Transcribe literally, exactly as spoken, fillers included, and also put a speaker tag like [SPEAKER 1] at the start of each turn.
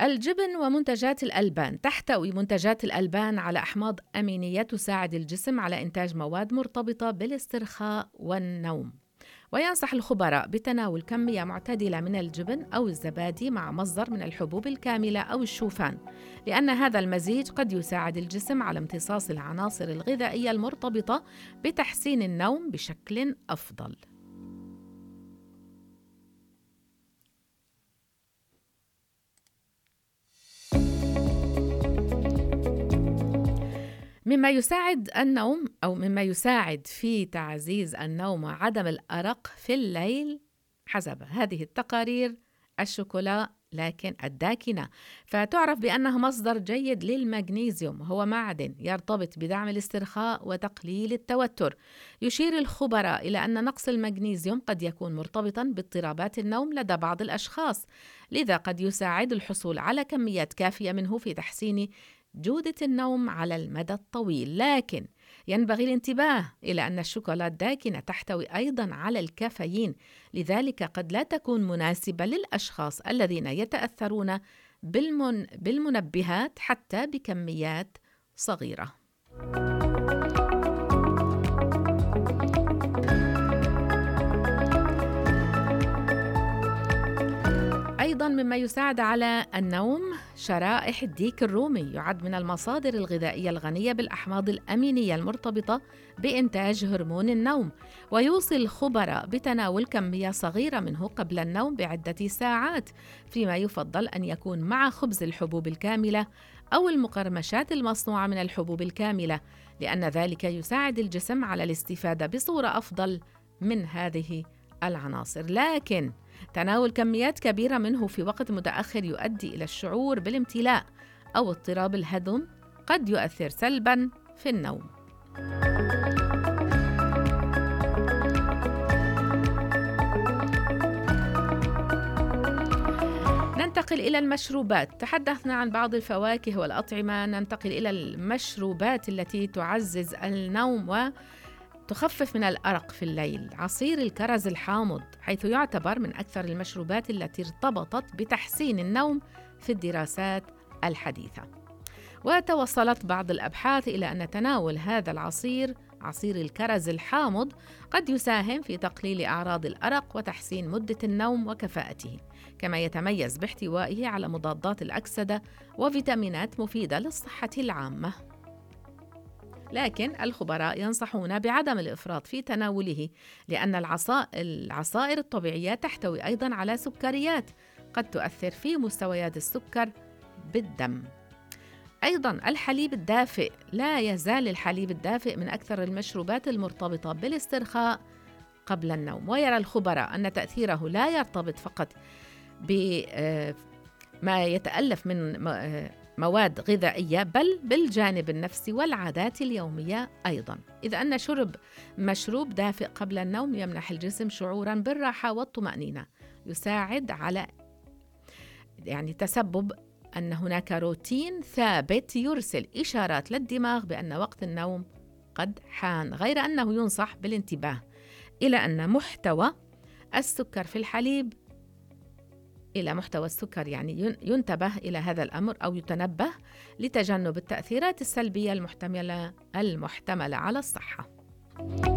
[SPEAKER 1] الجبن ومنتجات الألبان. تحتوي منتجات الألبان على أحماض أمينية تساعد الجسم على إنتاج مواد مرتبطة بالاسترخاء والنوم. وينصح الخبراء بتناول كمية معتدلة من الجبن أو الزبادي مع مصدر من الحبوب الكاملة أو الشوفان، لأن هذا المزيج قد يساعد الجسم على امتصاص العناصر الغذائية المرتبطة بتحسين النوم بشكل أفضل. مما يساعد النوم أو مما يساعد في تعزيز النوم وعدم الأرق في الليل حسب هذه التقارير الشوكولا، لكن الداكنة، فتعرف بأنها مصدر جيد للمغنيسيوم، هو معدن يرتبط بدعم الاسترخاء وتقليل التوتر. يشير الخبراء إلى أن نقص المغنيسيوم قد يكون مرتبطاً باضطرابات النوم لدى بعض الأشخاص، لذا قد يساعد الحصول على كميات كافية منه في تحسين جودة النوم على المدى الطويل. لكن ينبغي الانتباه إلى أن الشوكولاتة الداكنة تحتوي أيضاً على الكافيين، لذلك قد لا تكون مناسبة للأشخاص الذين يتأثرون بالمن... بالمنبهات حتى بكميات صغيرة. أيضاً مما يساعد على النوم شرائح الديك الرومي، يعد من المصادر الغذائية الغنية بالأحماض الأمينية المرتبطة بإنتاج هرمون النوم، ويوصي الخبراء بتناول كمية صغيرة منه قبل النوم بعدة ساعات، فيما يفضل أن يكون مع خبز الحبوب الكاملة أو المقرمشات المصنوعة من الحبوب الكاملة، لأن ذلك يساعد الجسم على الاستفادة بصورة أفضل من هذه العناصر. لكن تناول كميات كبيرة منه في وقت متأخر يؤدي إلى الشعور بالامتلاء أو اضطراب الهضم، قد يؤثر سلباً في النوم. ننتقل إلى المشروبات. تحدثنا عن بعض الفواكه والأطعمة، ننتقل إلى المشروبات التي تعزز النوم و تخفف من الأرق في الليل. عصير الكرز الحامض، حيث يعتبر من أكثر المشروبات التي ارتبطت بتحسين النوم في الدراسات الحديثة، وتوصلت بعض الأبحاث إلى أن تناول هذا العصير عصير الكرز الحامض قد يساهم في تقليل أعراض الأرق وتحسين مدة النوم وكفاءته، كما يتميز باحتوائه على مضادات الأكسدة وفيتامينات مفيدة للصحة العامة. لكن الخبراء ينصحون بعدم الإفراط في تناوله، لأن العصائر الطبيعية تحتوي أيضاً على سكريات قد تؤثر في مستويات السكر بالدم. أيضاً الحليب الدافئ، لا يزال الحليب الدافئ من أكثر المشروبات المرتبطة بالاسترخاء قبل النوم، ويرى الخبراء أن تأثيره لا يرتبط فقط بما يتألف من مواد غذائية، بل بالجانب النفسي والعادات اليومية أيضاً، إذ أن شرب مشروب دافئ قبل النوم يمنح الجسم شعوراً بالراحة والطمأنينة، يساعد على يعني تسبب أن هناك روتين ثابت يرسل إشارات للدماغ بأن وقت النوم قد حان. غير أنه ينصح بالانتباه إلى أن محتوى السكر في الحليب إلى محتوى السكر، يعني ينتبه إلى هذا الأمر أو يتنبه لتجنب التأثيرات السلبية المحتملة المحتملة على الصحة.